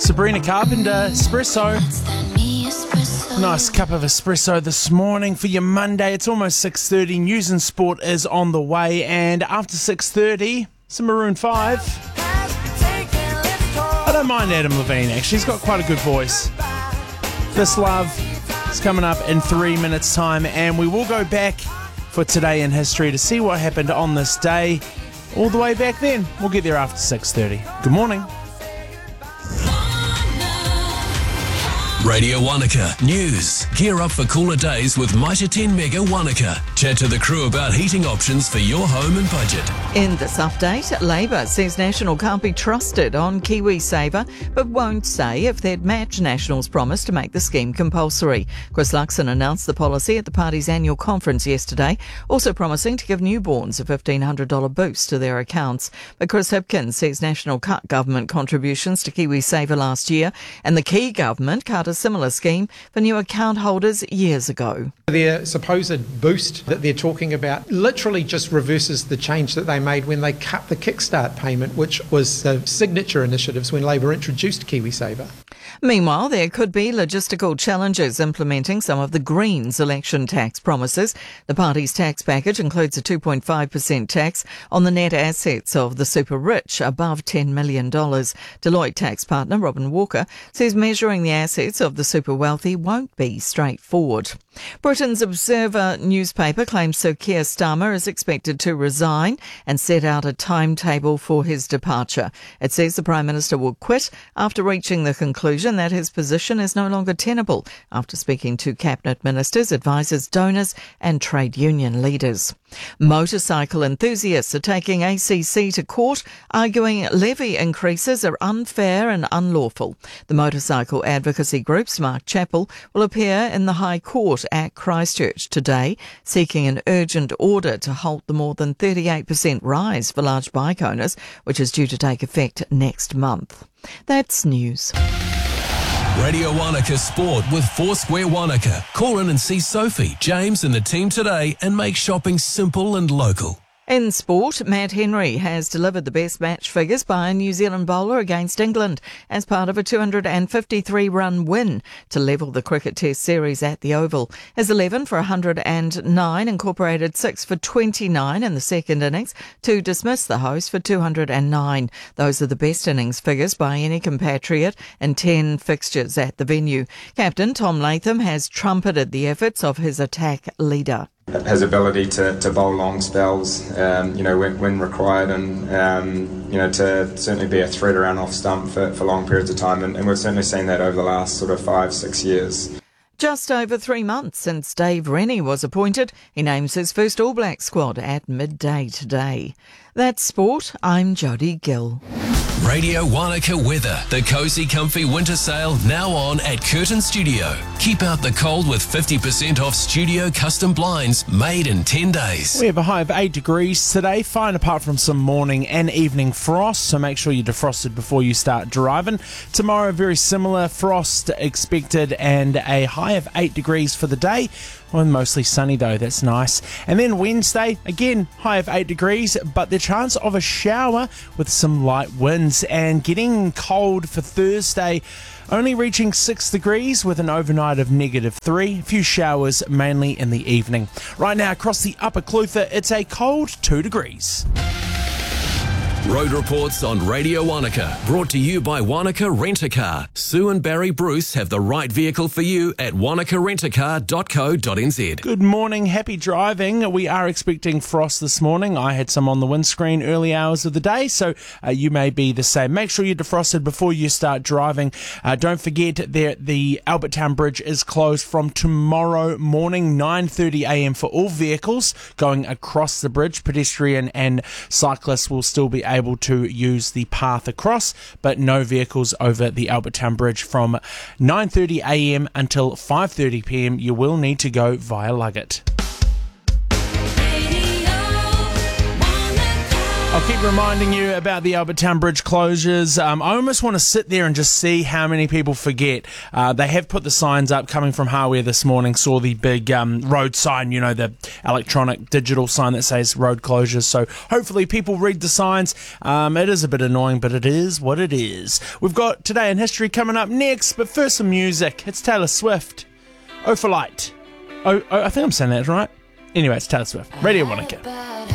Sabrina Carpenter, espresso. Nice cup of espresso this morning for your Monday. It's almost 6:30. News and sport is on the way, and after 6:30, some Maroon 5. I don't mind Adam Levine, actually. He's got quite a good voice. This Love is coming up in 3 minutes' time, and we will go back for Today in History to see what happened on this day all the way back then. We'll get there after 6:30. Good morning. Radio Wanaka News. Gear up for cooler days with Mitre 10 Mega Wanaka. Chat to the crew about heating options for your home and budget. In this update, Labour says National can't be trusted on KiwiSaver, but won't say if they'd match National's promise to make the scheme compulsory. Chris Luxon announced the policy at the party's annual conference yesterday, also promising to give newborns a $1,500 boost to their accounts. But Chris Hipkins says National cut government contributions to KiwiSaver last year, and the Key government cut a similar scheme for new account holders years ago. Their supposed boost that they're talking about literally just reverses the change that they made when they cut the Kickstart payment, which was the signature initiatives when Labour introduced KiwiSaver. Meanwhile, there could be logistical challenges implementing some of the Greens' election tax promises. The party's tax package includes a 2.5% tax on the net assets of the super rich above $10 million. Deloitte tax partner Robin Walker says measuring the assets of the super wealthy won't be straightforward. Britain's Observer newspaper claims Sir Keir Starmer is expected to resign and set out a timetable for his departure. It says the Prime Minister will quit after reaching the conclusion that his position is no longer tenable after speaking to Cabinet Ministers, advisers, donors and trade union leaders. Motorcycle enthusiasts are taking ACC to court, arguing levy increases are unfair and unlawful. The motorcycle advocacy group Smart Chapel will appear in the High Court at Christchurch today, seeking an urgent order to halt the more than 38% rise for large bike owners, which is due to take effect next month. That's news. Radio Wanaka Sport with Foursquare Wanaka. Call in and see Sophie, James and the team today and make shopping simple and local. In sport, Matt Henry has delivered the best match figures by a New Zealand bowler against England as part of a 253-run win to level the cricket test series at the Oval. His 11 for 109 incorporated 6 for 29 in the second innings to dismiss the host for 209. Those are the best innings figures by any compatriot in 10 fixtures at the venue. Captain Tom Latham has trumpeted the efforts of his attack leader. His ability to bowl long spells, when required, and to certainly be a threat around off stump for long periods of time, and we've certainly seen that over the last sort of 5-6 years. Just over 3 months since Dave Rennie was appointed, he names his first All Black squad at midday today. That's sport. I'm Jodie Gill. Radio Wanaka weather. The Cozy Comfy Winter Sale now on at Curtin Studio. Keep out the cold with 50% off studio custom blinds made in 10 days. We have a high of 8 degrees today, fine apart from some morning and evening frost, so make sure you're defrosted before you start driving. Tomorrow, very similar frost expected and a high of 8 degrees for the day. Well, mostly sunny though, that's nice. And then Wednesday, again, high of 8 degrees, but the chance of a shower with some light winds, and getting cold for Thursday, only reaching 6 degrees with an overnight of -3. A few showers mainly in the evening. Right now across the Upper Clutha, it's a cold 2 degrees. Road reports on Radio Wanaka, brought to you by Wanaka Rent-A-Car. Sue and Barry Bruce have the right vehicle for you at wanakarentacar.co.nz. Good morning, happy driving. We are expecting frost this morning. I had some on the windscreen early hours of the day, so you may be the same. Make sure you're defrosted before you start driving. Don't forget that the Albertown Bridge is closed from tomorrow morning, 9:30 a.m. for all vehicles going across the bridge. Pedestrian and cyclists will still be able to use the path across, but no vehicles over the Albertown Bridge from 9:30 a.m. until 5:30 p.m. You will need to go via Luggett. I'll keep reminding you about the Albert Town Bridge closures. I almost want to sit there and just see how many people forget. They have put the signs up coming from Hawea this morning. Saw the big road sign, you know, the electronic digital sign that says road closures. So hopefully people read the signs. It is a bit annoying, but it is what it is. We've got Today in History coming up next, but first some music. It's Taylor Swift. Oh for Light. I think I'm saying that right. Anyway, it's Taylor Swift. Radio Wanaka.